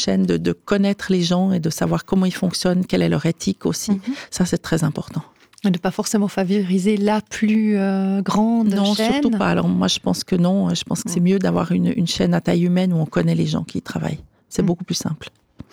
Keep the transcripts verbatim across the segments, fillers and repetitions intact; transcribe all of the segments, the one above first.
chaîne, de, de connaître les gens et de savoir comment ils fonctionnent, quelle est leur éthique aussi. Mm-hmm. Ça, c'est très important. De ne pas forcément favoriser la plus euh, grande non, chaîne. Non, surtout pas. Alors moi, je pense que non. Je pense que c'est mieux d'avoir une, une chaîne à taille humaine où on connaît les gens qui y travaillent. C'est mmh. beaucoup plus simple.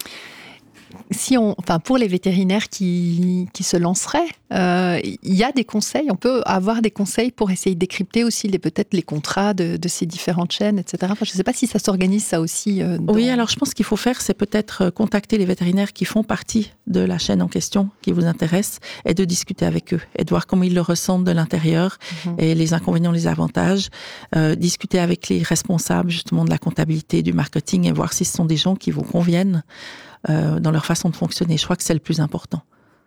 Si on, enfin pour les vétérinaires qui, qui se lanceraient, il euh, y a des conseils, on peut avoir des conseils pour essayer de décrypter aussi les, peut-être les contrats de, de ces différentes chaînes, et cetera. Enfin, je ne sais pas si ça s'organise ça aussi. Euh, dans... Oui, alors je pense qu'il faut faire, c'est peut-être contacter les vétérinaires qui font partie de la chaîne en question, qui vous intéresse, et de discuter avec eux, et de voir comment ils le ressentent de l'intérieur, mmh. et les inconvénients, les avantages, euh, discuter avec les responsables justement de la comptabilité, du marketing, et voir si ce sont des gens qui vous conviennent Euh, dans leur façon de fonctionner. Je crois que c'est le plus important.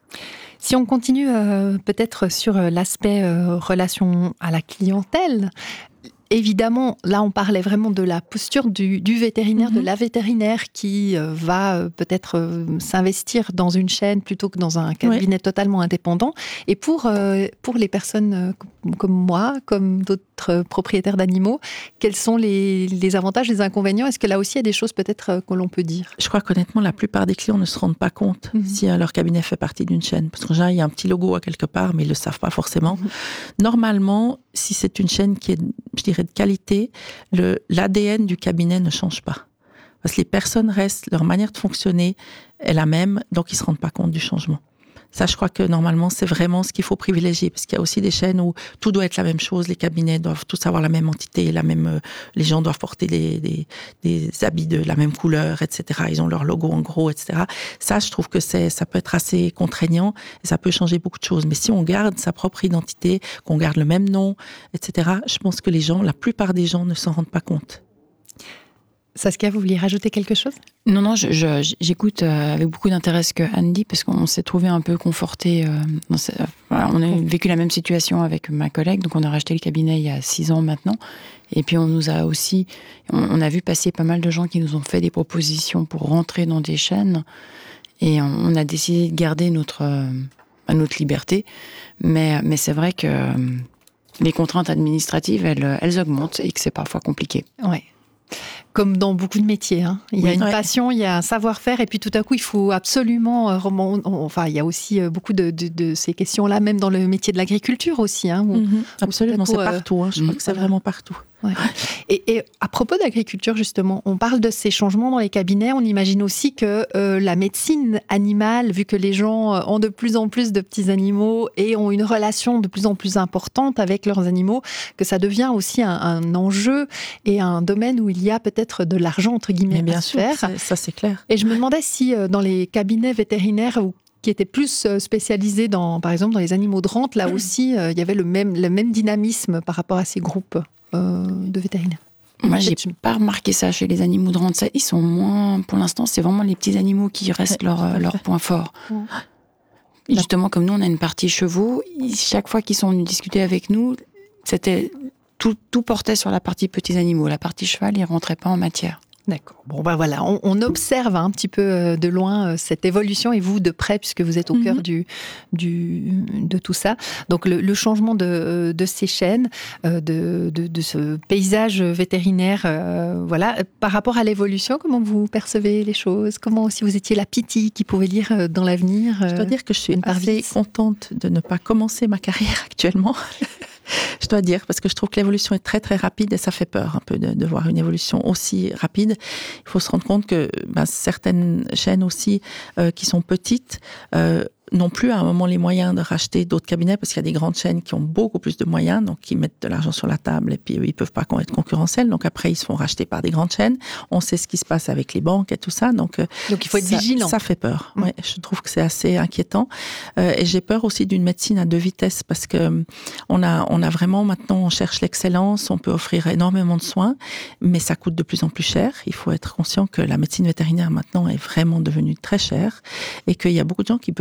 Si on continue euh, peut-être sur l'aspect euh, relation à la clientèle, évidemment, là, on parlait vraiment de la posture du, du vétérinaire, mmh. de la vétérinaire qui euh, va euh, peut-être euh, s'investir dans une chaîne plutôt que dans un cabinet oui. totalement indépendant. Et pour, euh, pour les personnes euh, comme moi, comme d'autres propriétaires d'animaux, quels sont les, les avantages, les inconvénients ? Est-ce que là aussi, il y a des choses peut-être euh, que l'on peut dire ? Je crois qu'honnêtement, la plupart des clients ne se rendent pas compte mmh. si euh, leur cabinet fait partie d'une chaîne. Parce qu'en général, il y a un petit logo à quelque part, mais ils ne le savent pas forcément. Mmh. Normalement, si c'est une chaîne qui est, je dirais, de qualité, le, l'A D N du cabinet ne change pas. Parce que les personnes restent, leur manière de fonctionner est la même, donc ils ne se rendent pas compte du changement. Ça, je crois que normalement, c'est vraiment ce qu'il faut privilégier, parce qu'il y a aussi des chaînes où tout doit être la même chose, les cabinets doivent tous avoir la même entité, la même, euh, les gens doivent porter des, des, des habits de la même couleur, et cetera. Ils ont leur logo en gros, et cetera. Ça, je trouve que c'est, ça peut être assez contraignant et ça peut changer beaucoup de choses. Mais si on garde sa propre identité, qu'on garde le même nom, et cetera, je pense que les gens, la plupart des gens ne s'en rendent pas compte. Saskia, vous vouliez rajouter quelque chose ? Non, non, je, je, j'écoute avec beaucoup d'intérêt ce que Anne dit, parce qu'on s'est trouvé un peu conforté. Euh, dans ce, voilà, on a vécu la même situation avec ma collègue, donc on a racheté le cabinet il y a six ans maintenant. Et puis on nous a aussi, on, on a vu passer pas mal de gens qui nous ont fait des propositions pour rentrer dans des chaînes, et on, on a décidé de garder notre, euh, notre liberté. Mais, mais c'est vrai que euh, les contraintes administratives, elles, elles augmentent et que c'est parfois compliqué. Ouais. Comme dans beaucoup de métiers, hein. Il y a oui, une ouais. passion, il y a un savoir-faire, et puis tout à coup, il faut absolument... Euh, remont... Enfin, il y a aussi beaucoup de, de, de ces questions-là, même dans le métier de l'agriculture aussi. Hein, où, mmh, absolument, où c'est partout. Hein, je mmh. crois que c'est vraiment partout. Ouais. Et, et à propos d'agriculture, justement, on parle de ces changements dans les cabinets. On imagine aussi que euh, la médecine animale, vu que les gens ont de plus en plus de petits animaux et ont une relation de plus en plus importante avec leurs animaux, que ça devient aussi un, un enjeu et un domaine où il y a peut-être de l'argent, entre guillemets, mais bien à sûr, faire. Ça, ça, c'est clair. Et je me demandais si euh, dans les cabinets vétérinaires où qui étaient plus spécialisés dans, par exemple, dans les animaux de rente, là aussi, euh, il y avait le même, le même dynamisme par rapport à ces groupes euh, de vétérinaires. Moi, j'ai pas remarqué ça chez les animaux de rente. Ils sont moins, pour l'instant, c'est vraiment les petits animaux qui restent ouais, leur, leur point fort. Ouais. Et justement, comme nous, on a une partie chevaux, chaque fois qu'ils sont venus discuter avec nous, c'était, tout, tout portait sur la partie petits animaux. La partie cheval, ils rentraient pas en matière. D'accord. Bon, ben voilà, on, on observe un petit peu de loin cette évolution, et vous de près, puisque vous êtes au mm-hmm. cœur du, du, de tout ça. Donc, le, le changement de, de ces chaînes, de, de, de ce paysage vétérinaire, euh, voilà. Par rapport à l'évolution, comment vous percevez les choses ? Comment, si vous étiez la Piti qui pouvait lire dans l'avenir ? Je dois dire que je suis assez contente de ne pas commencer ma carrière actuellement. Je dois dire, parce que je trouve que l'évolution est très très rapide et ça fait peur un peu de, de voir une évolution aussi rapide. Il faut se rendre compte que ben, certaines chaînes aussi euh, qui sont petites euh, n'ont plus à un moment les moyens de racheter d'autres cabinets, parce qu'il y a des grandes chaînes qui ont beaucoup plus de moyens, donc qui mettent de l'argent sur la table et puis eux, ils peuvent pas être concurrentiels, donc après ils se font racheter par des grandes chaînes. On sait ce qui se passe avec les banques et tout ça, donc, donc il faut être ça, vigilant. Ça fait peur. Mmh. Ouais, je trouve que c'est assez inquiétant euh, et j'ai peur aussi d'une médecine à deux vitesses, parce que on a on a vraiment maintenant on cherche l'excellence, on peut offrir énormément de soins, mais ça coûte de plus en plus cher. Il faut être conscient que la médecine vétérinaire maintenant est vraiment devenue très chère et qu'il y a beaucoup de gens qui peuvent pas se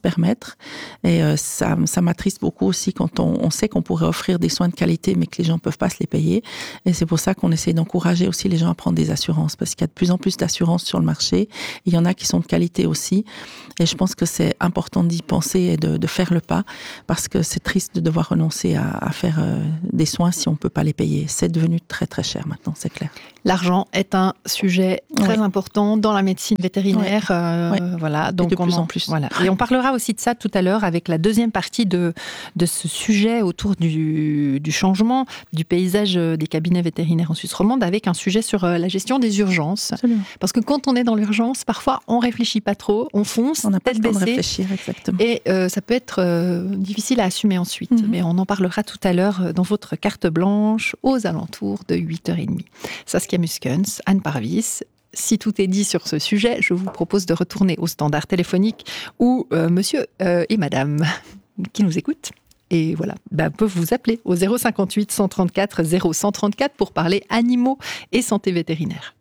permettre. Et euh, ça, ça m'attriste beaucoup aussi quand on, on sait qu'on pourrait offrir des soins de qualité, mais que les gens ne peuvent pas se les payer. Et c'est pour ça qu'on essaie d'encourager aussi les gens à prendre des assurances, parce qu'il y a de plus en plus d'assurances sur le marché. Il y en a qui sont de qualité aussi. Et je pense que c'est important d'y penser et de, de faire le pas, parce que c'est triste de devoir renoncer à, à faire euh, des soins si on ne peut pas les payer. C'est devenu très très cher maintenant, c'est clair. L'argent est un sujet très oui. important dans la médecine vétérinaire. Oui. Euh, oui. Voilà, donc et de plus on en, en plus. Voilà. Et on parlera aussi de ça tout à l'heure avec la deuxième partie de, de ce sujet autour du, du changement du paysage des cabinets vétérinaires en Suisse romande, avec un sujet sur la gestion des urgences. Absolument. Parce que quand on est dans l'urgence, parfois on réfléchit pas trop, on fonce, on n'a pas tête le temps de baissée, réfléchir, exactement. et euh, ça peut être euh, difficile à assumer ensuite. Mm-hmm. Mais on en parlera tout à l'heure dans votre carte blanche aux alentours de huit heures trente. Saskia Muskens, Anne Parvis. Si tout est dit sur ce sujet, je vous propose de retourner au standard téléphonique où euh, monsieur euh, et madame qui nous écoutent, et voilà, bah, peuvent vous appeler au zéro cinquante-huit cent trente-quatre zéro cent trente-quatre pour parler animaux et santé vétérinaire.